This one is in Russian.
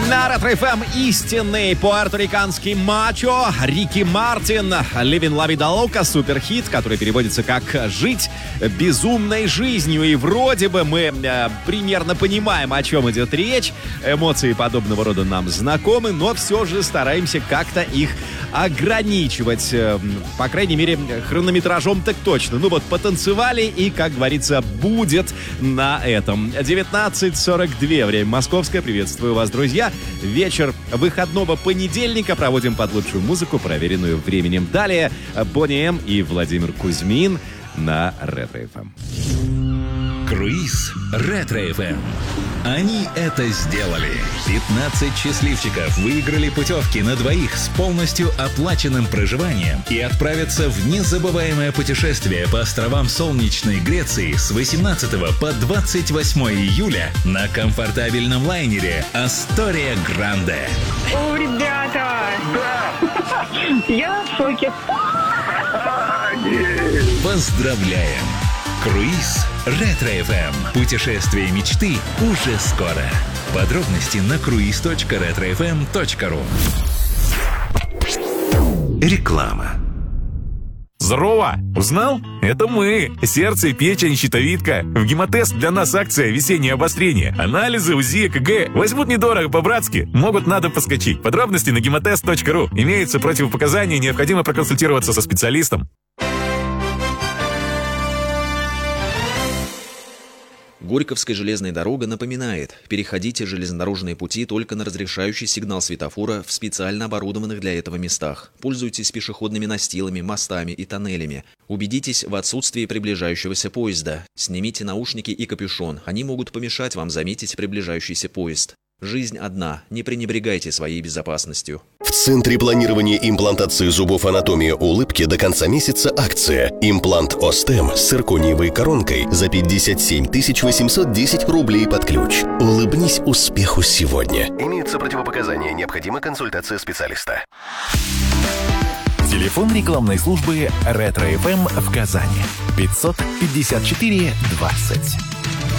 На Ретро-ФМ истинный пуэрториканский мачо Рики Мартин, «Living La Vida Loca», суперхит, который переводится как «жить безумной жизнью». И вроде бы мы примерно понимаем, о чем идет речь. Эмоции подобного рода нам знакомы, но все же стараемся как-то их ограничивать. По крайней мере, хронометражом так точно. Ну вот, потанцевали и, как говорится, будет на этом. 19:42, время московское. Приветствую вас, друзья. Вечер выходного понедельника проводим под лучшую музыку, проверенную временем. Далее Бонни М и Владимир Кузьмин на Ретро-ФМ. Круиз Ретро-ФМ. Они это сделали. 15 счастливчиков выиграли путевки на двоих с полностью оплаченным проживанием и отправятся в незабываемое путешествие по островам солнечной Греции с 18 по 28 июля на комфортабельном лайнере «Астория Гранде». О, ребята! Да! Я в шоке. Поздравляем! Круиз Ретро-ФМ. Путешествие мечты уже скоро. Подробности на cruise.retrofm.ru. Реклама. Здорово! Узнал? Это мы! Сердце, печень, щитовидка. В Гемотест для нас акция «Весеннее обострение». Анализы, УЗИ, ЭКГ. Возьмут недорого, по-братски. Могут надо подскочить. Подробности на гемотест.ру. Имеются противопоказания, необходимо проконсультироваться со специалистом. Горьковская железная дорога напоминает: переходите железнодорожные пути только на разрешающий сигнал светофора в специально оборудованных для этого местах. Пользуйтесь пешеходными настилами, мостами и тоннелями. Убедитесь в отсутствии приближающегося поезда. Снимите наушники и капюшон, они могут помешать вам заметить приближающийся поезд. Жизнь одна, не пренебрегайте своей безопасностью. В Центре планирования и имплантации зубов «Анатомия улыбки» до конца месяца акция. Имплант Остем с циркониевой коронкой за 57 810 рублей под ключ. Улыбнись успеху сегодня. Имеются противопоказания, необходима консультация специалиста. Телефон рекламной службы Ретро-ФМ в Казани. 554 20.